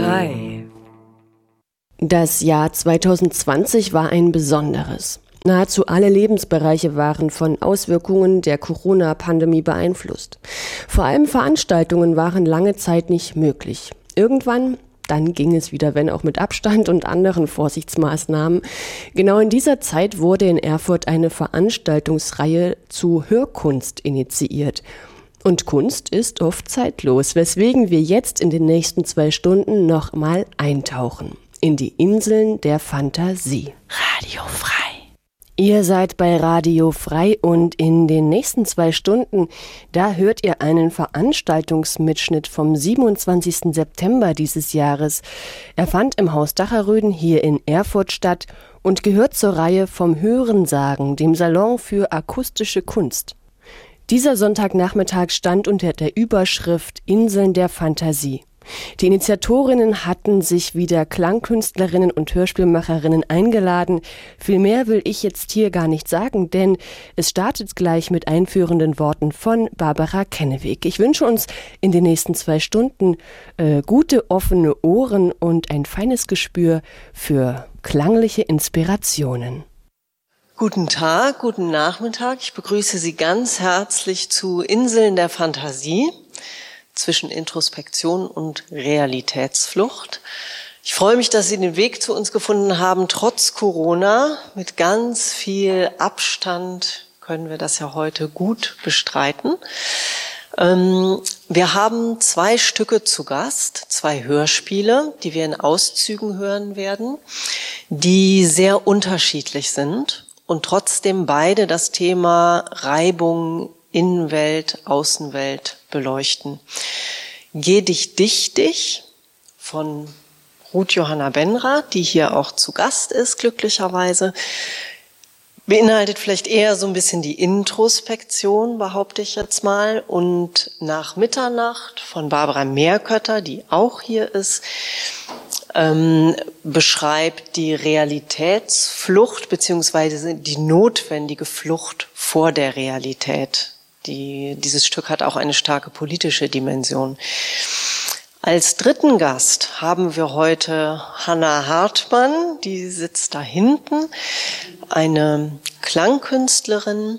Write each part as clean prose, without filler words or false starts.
frei. Das Jahr 2020 war ein besonderes. Nahezu alle Lebensbereiche waren von Auswirkungen der Corona-Pandemie beeinflusst. Vor allem Veranstaltungen waren lange Zeit nicht möglich. Irgendwann, dann ging es wieder, wenn auch mit Abstand und anderen Vorsichtsmaßnahmen. Genau in dieser Zeit wurde in Erfurt eine Veranstaltungsreihe zu Hörkunst initiiert. Und Kunst ist oft zeitlos, weswegen wir jetzt in den nächsten 2 Stunden nochmal eintauchen in die Inseln der Fantasie. Radio frei. Ihr seid bei Radio Frei und in den nächsten 2 Stunden, da hört ihr einen Veranstaltungsmitschnitt vom 27. September dieses Jahres. Er fand im Haus Dacherröden hier in Erfurt statt und gehört zur Reihe vom Hörensagen, dem Salon für akustische Kunst. Dieser Sonntagnachmittag stand unter der Überschrift Inseln der Fantasie. Die Initiatorinnen hatten sich wieder Klangkünstlerinnen und Hörspielmacherinnen eingeladen. Viel mehr will ich jetzt hier gar nicht sagen, denn es startet gleich mit einführenden Worten von Barbara Kenneweg. Ich wünsche uns in den nächsten 2 Stunden gute offene Ohren und ein feines Gespür für klangliche Inspirationen. Guten Tag, guten Nachmittag. Ich begrüße Sie ganz herzlich zu Inseln der Fantasie zwischen Introspektion und Realitätsflucht. Ich freue mich, dass Sie den Weg zu uns gefunden haben, trotz Corona. Mit ganz viel Abstand können wir das ja heute gut bestreiten. Wir haben 2 Stücke zu Gast, 2 Hörspiele, die wir in Auszügen hören werden, die sehr unterschiedlich sind und trotzdem beide das Thema Reibung Innenwelt, Außenwelt beleuchten. Geh dich dich von Ruth Johanna Benrath, die hier auch zu Gast ist, glücklicherweise, beinhaltet vielleicht eher so ein bisschen die Introspektion, behaupte ich jetzt mal. Und Nach Mitternacht von Barbara Meerkötter, die auch hier ist, beschreibt die Realitätsflucht beziehungsweise die notwendige Flucht vor der Realität. Dieses Stück hat auch eine starke politische Dimension. Als dritten Gast haben wir heute Hannah Hartmann, die sitzt da hinten, eine Klangkünstlerin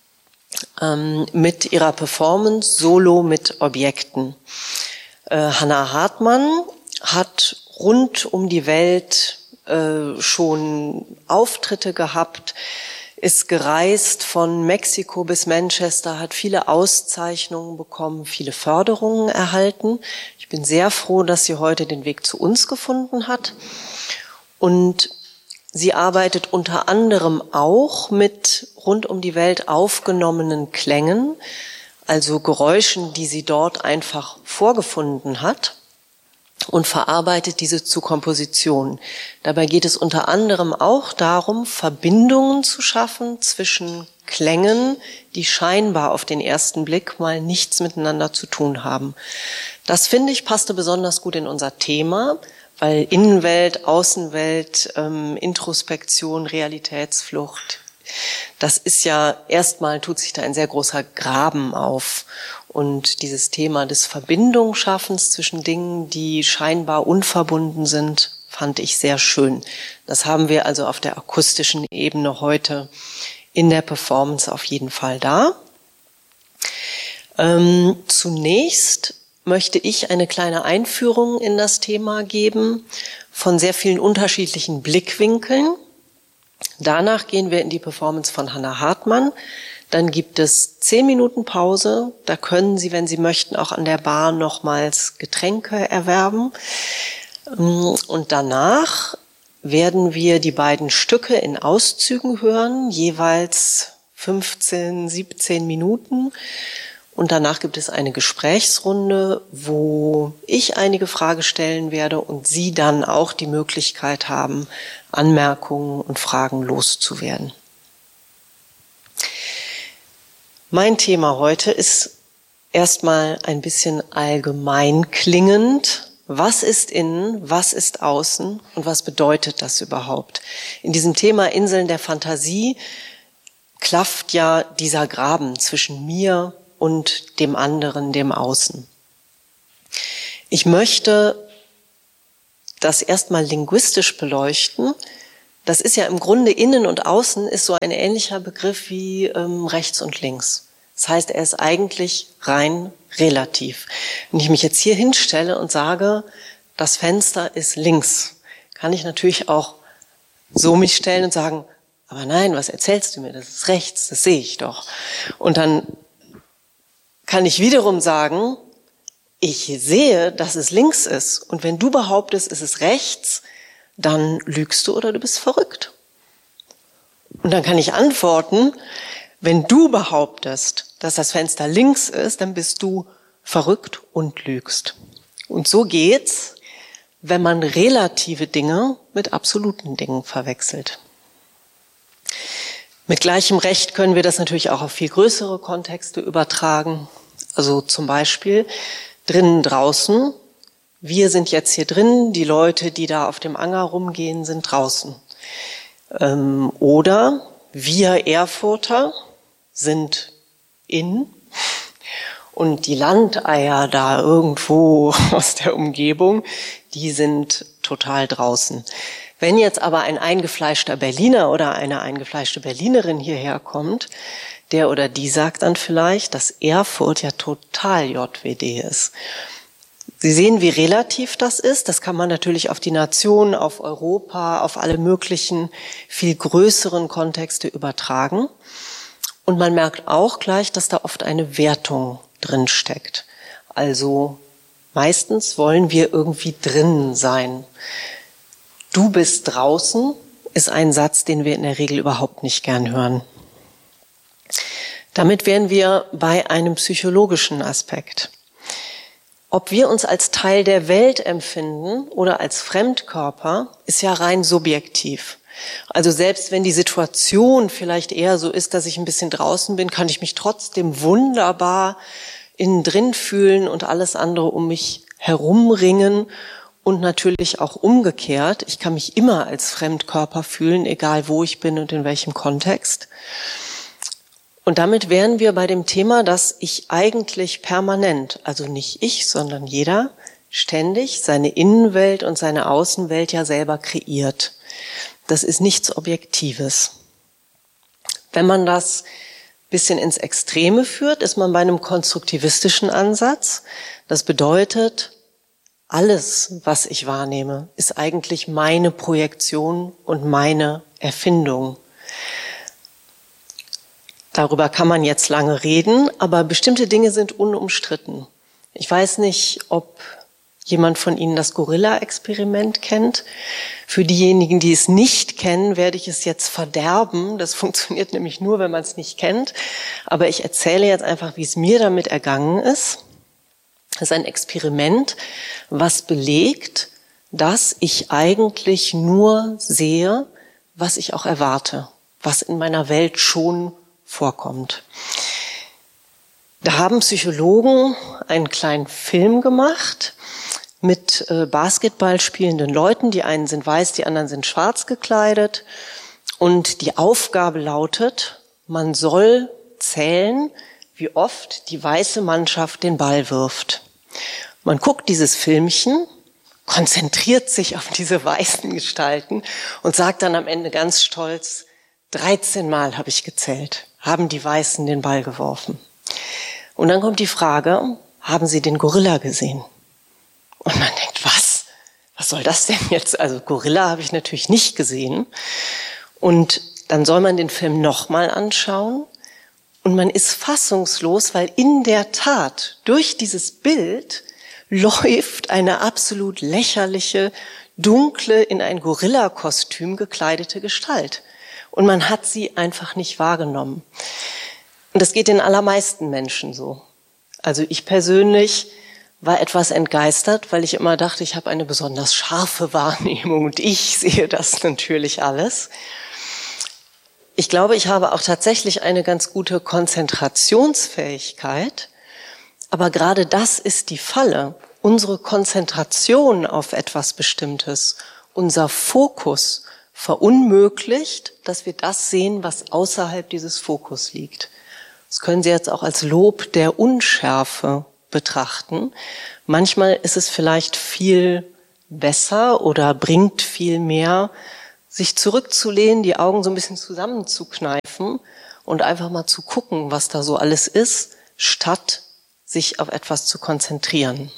mit ihrer Performance Solo mit Objekten. Hannah Hartmann hat rund um die Welt schon Auftritte gehabt, ist gereist von Mexiko bis Manchester, hat viele Auszeichnungen bekommen, viele Förderungen erhalten. Ich bin sehr froh, dass sie heute den Weg zu uns gefunden hat. Und sie arbeitet unter anderem auch mit rund um die Welt aufgenommenen Klängen, also Geräuschen, die sie dort einfach vorgefunden hat, und verarbeitet diese zu Kompositionen. Dabei geht es unter anderem auch darum, Verbindungen zu schaffen zwischen Klängen, die scheinbar auf den ersten Blick mal nichts miteinander zu tun haben. Das, finde ich, passte besonders gut in unser Thema, weil Innenwelt, Außenwelt, Introspektion, Realitätsflucht, das ist ja, erstmal tut sich da ein sehr großer Graben auf. Und dieses Thema des Verbindungsschaffens zwischen Dingen, die scheinbar unverbunden sind, fand ich sehr schön. Das haben wir also auf der akustischen Ebene heute in der Performance auf jeden Fall da. Zunächst möchte ich eine kleine Einführung in das Thema geben von sehr vielen unterschiedlichen Blickwinkeln. Danach gehen wir in die Performance von Hannah Hartmann. Dann gibt es 10 Minuten Pause. Da können Sie, wenn Sie möchten, auch an der Bar nochmals Getränke erwerben. Und danach werden wir die beiden Stücke in Auszügen hören, jeweils 15, 17 Minuten. Und danach gibt es eine Gesprächsrunde, wo ich einige Fragen stellen werde und Sie dann auch die Möglichkeit haben, Anmerkungen und Fragen loszuwerden. Mein Thema heute ist erstmal ein bisschen allgemein klingend. Was ist innen, was ist außen und was bedeutet das überhaupt? In diesem Thema Inseln der Fantasie klafft ja dieser Graben zwischen mir und dem anderen, dem Außen. Ich möchte das erstmal linguistisch beleuchten. Das ist ja im Grunde innen und außen ist so ein ähnlicher Begriff wie rechts und links. Das heißt, er ist eigentlich rein relativ. Wenn ich mich jetzt hier hinstelle und sage, das Fenster ist links, kann ich natürlich auch so mich stellen und sagen, aber nein, was erzählst du mir? Das ist rechts, das sehe ich doch. Und dann kann ich wiederum sagen, ich sehe, dass es links ist. Und wenn du behauptest, es ist rechts, dann lügst du oder du bist verrückt. Und dann kann ich antworten, wenn du behauptest, dass das Fenster links ist, dann bist du verrückt und lügst. Und so geht's, wenn man relative Dinge mit absoluten Dingen verwechselt. Mit gleichem Recht können wir das natürlich auch auf viel größere Kontexte übertragen. Also zum Beispiel drinnen, draußen. Wir sind jetzt hier drin, die Leute, die da auf dem Anger rumgehen, sind draußen. Oder wir Erfurter sind in und die Landeier da irgendwo aus der Umgebung, die sind total draußen. Wenn jetzt aber ein eingefleischter Berliner oder eine eingefleischte Berlinerin hierher kommt, der oder die sagt dann vielleicht, dass Erfurt ja total JWD ist. Sie sehen, wie relativ das ist. Das kann man natürlich auf die Nation, auf Europa, auf alle möglichen, viel größeren Kontexte übertragen. Und man merkt auch gleich, dass da oft eine Wertung drin steckt. Also meistens wollen wir irgendwie drin sein. Du bist draußen ist ein Satz, den wir in der Regel überhaupt nicht gern hören. Damit wären wir bei einem psychologischen Aspekt. Ob wir uns als Teil der Welt empfinden oder als Fremdkörper, ist ja rein subjektiv. Also selbst wenn die Situation vielleicht eher so ist, dass ich ein bisschen draußen bin, kann ich mich trotzdem wunderbar innen drin fühlen und alles andere um mich herum ringen. Und natürlich auch umgekehrt. Ich kann mich immer als Fremdkörper fühlen, egal wo ich bin und in welchem Kontext. Und damit wären wir bei dem Thema, dass ich eigentlich permanent, also nicht ich, sondern jeder, ständig seine Innenwelt und seine Außenwelt ja selber kreiert. Das ist nichts Objektives. Wenn man das ein bisschen ins Extreme führt, ist man bei einem konstruktivistischen Ansatz. Das bedeutet, alles, was ich wahrnehme, ist eigentlich meine Projektion und meine Erfindung. Darüber kann man jetzt lange reden, aber bestimmte Dinge sind unumstritten. Ich weiß nicht, ob jemand von Ihnen das Gorilla-Experiment kennt. Für diejenigen, die es nicht kennen, werde ich es jetzt verderben. Das funktioniert nämlich nur, wenn man es nicht kennt. Aber ich erzähle jetzt einfach, wie es mir damit ergangen ist. Das ist ein Experiment, was belegt, dass ich eigentlich nur sehe, was ich auch erwarte, was in meiner Welt schon vorkommt. Da haben Psychologen einen kleinen Film gemacht mit Basketball spielenden Leuten. Die einen sind weiß, die anderen sind schwarz gekleidet. Und die Aufgabe lautet, man soll zählen, wie oft die weiße Mannschaft den Ball wirft. Man guckt dieses Filmchen, konzentriert sich auf diese weißen Gestalten und sagt dann am Ende ganz stolz, 13 Mal habe ich gezählt, haben die Weißen den Ball geworfen. Und dann kommt die Frage, haben Sie den Gorilla gesehen? Und man denkt, was? Was soll das denn jetzt? Also Gorilla habe ich natürlich nicht gesehen. Und dann soll man den Film nochmal anschauen. Und man ist fassungslos, weil in der Tat durch dieses Bild läuft eine absolut lächerliche, dunkle, in ein Gorilla-Kostüm gekleidete Gestalt. Und man hat sie einfach nicht wahrgenommen. Und das geht den allermeisten Menschen so. Also ich persönlich war etwas entgeistert, weil ich immer dachte, ich habe eine besonders scharfe Wahrnehmung und ich sehe das natürlich alles. Ich glaube, ich habe auch tatsächlich eine ganz gute Konzentrationsfähigkeit, aber gerade das ist die Falle. Unsere Konzentration auf etwas Bestimmtes, unser Fokus verunmöglicht, dass wir das sehen, was außerhalb dieses Fokus liegt. Das können Sie jetzt auch als Lob der Unschärfe betrachten. Manchmal ist es vielleicht viel besser oder bringt viel mehr, sich zurückzulehnen, die Augen so ein bisschen zusammenzukneifen und einfach mal zu gucken, was da so alles ist, statt sich auf etwas zu konzentrieren.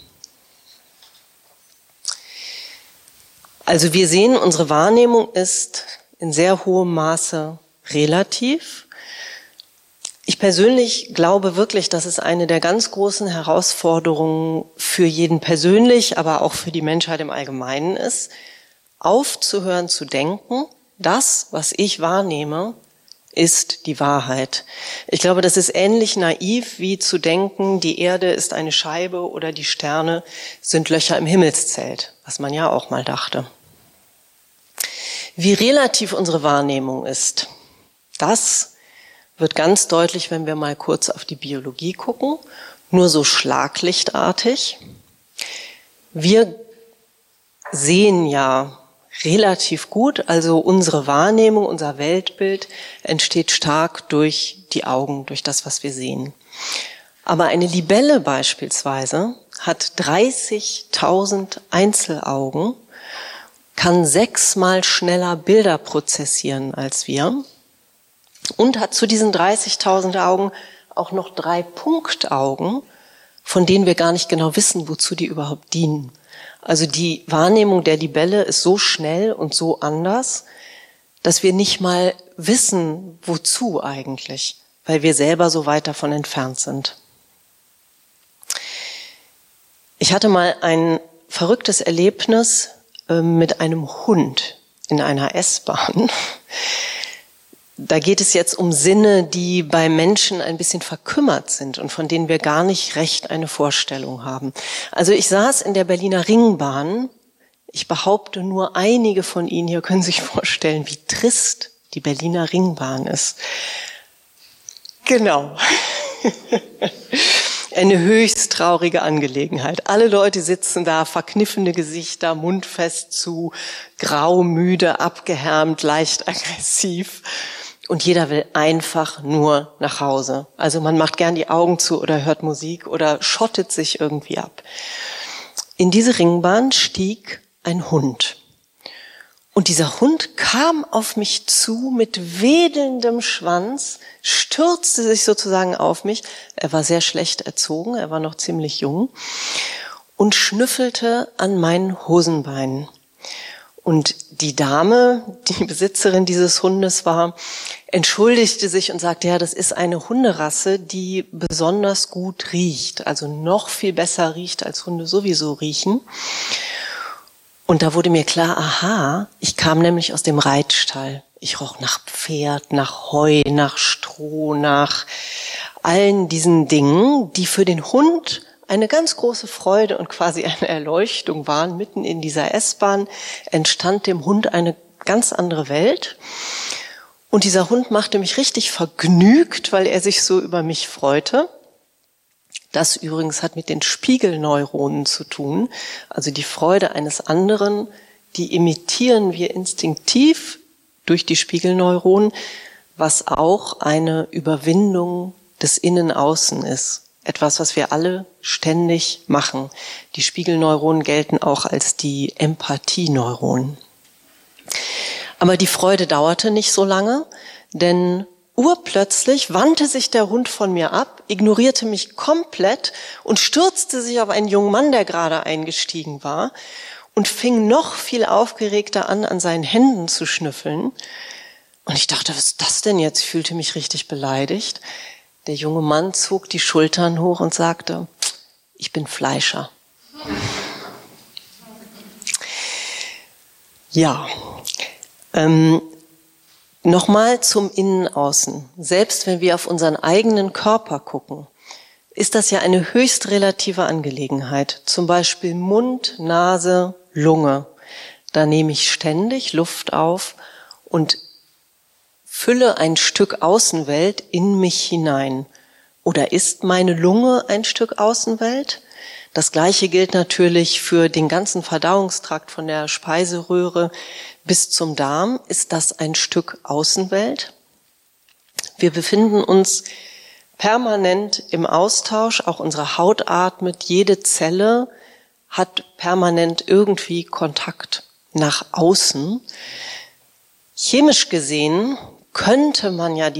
Also wir sehen, unsere Wahrnehmung ist in sehr hohem Maße relativ. Ich persönlich glaube wirklich, dass es eine der ganz großen Herausforderungen für jeden persönlich, aber auch für die Menschheit im Allgemeinen ist, aufzuhören zu denken, das, was ich wahrnehme, ist die Wahrheit. Ich glaube, das ist ähnlich naiv wie zu denken, die Erde ist eine Scheibe oder die Sterne sind Löcher im Himmelszelt, was man ja auch mal dachte. Wie relativ unsere Wahrnehmung ist, das wird ganz deutlich, wenn wir mal kurz auf die Biologie gucken, nur so schlaglichtartig. Wir sehen ja relativ gut, also unsere Wahrnehmung, unser Weltbild entsteht stark durch die Augen, durch das, was wir sehen. Aber eine Libelle beispielsweise hat 30.000 Einzelaugen, kann 6-mal schneller Bilder prozessieren als wir und hat zu diesen 30.000 Augen auch noch 3 Punktaugen, von denen wir gar nicht genau wissen, wozu die überhaupt dienen. Also die Wahrnehmung der Libelle ist so schnell und so anders, dass wir nicht mal wissen, wozu eigentlich, weil wir selber so weit davon entfernt sind. Ich hatte mal ein verrücktes Erlebnis mit einem Hund in einer S-Bahn. Da geht es jetzt um Sinne, die bei Menschen ein bisschen verkümmert sind und von denen wir gar nicht recht eine Vorstellung haben. Also ich saß in der Berliner Ringbahn. Ich behaupte, nur einige von Ihnen hier können sich vorstellen, wie trist die Berliner Ringbahn ist. Genau. Eine höchst traurige Angelegenheit. Alle Leute sitzen da, verkniffene Gesichter, mundfest zu, grau, müde, abgehärmt, leicht aggressiv. Und jeder will einfach nur nach Hause. Also man macht gern die Augen zu oder hört Musik oder schottet sich irgendwie ab. In diese Ringbahn stieg ein Hund. Und dieser Hund kam auf mich zu mit wedelndem Schwanz, stürzte sich sozusagen auf mich. Er war sehr schlecht erzogen, er war noch ziemlich jung und schnüffelte an meinen Hosenbeinen. Und die Dame, die Besitzerin dieses Hundes war, entschuldigte sich und sagte, ja, das ist eine Hunderasse, die besonders gut riecht, also noch viel besser riecht, als Hunde sowieso riechen. Und da wurde mir klar, aha, ich kam nämlich aus dem Reitstall. Ich roch nach Pferd, nach Heu, nach Stroh, nach allen diesen Dingen, die für den Hund eine ganz große Freude und quasi eine Erleuchtung waren. Mitten in dieser S-Bahn entstand dem Hund eine ganz andere Welt. Und dieser Hund machte mich richtig vergnügt, weil er sich so über mich freute. Das übrigens hat mit den Spiegelneuronen zu tun. Also die Freude eines anderen, die imitieren wir instinktiv durch die Spiegelneuronen, was auch eine Überwindung des Innen-Außen ist. Etwas, was wir alle ständig machen. Die Spiegelneuronen gelten auch als die Empathieneuronen. Aber die Freude dauerte nicht so lange, denn urplötzlich wandte sich der Hund von mir ab, ignorierte mich komplett und stürzte sich auf einen jungen Mann, der gerade eingestiegen war, und fing noch viel aufgeregter an seinen Händen zu schnüffeln. Und ich dachte, was ist das denn jetzt? Ich fühlte mich richtig beleidigt. Der junge Mann zog die Schultern hoch und sagte, ich bin Fleischer. Ja, nochmal zum Innen-Außen. Selbst wenn wir auf unseren eigenen Körper gucken, ist das ja eine höchst relative Angelegenheit. Zum Beispiel Mund, Nase, Lunge. Da nehme ich ständig Luft auf und fülle ein Stück Außenwelt in mich hinein. Oder ist meine Lunge ein Stück Außenwelt? Das Gleiche gilt natürlich für den ganzen Verdauungstrakt von der Speiseröhre bis zum Darm. Ist das ein Stück Außenwelt? Wir befinden uns permanent im Austausch. Auch unsere Haut atmet. Jede Zelle hat permanent irgendwie Kontakt nach außen. Chemisch gesehen könnte man ja die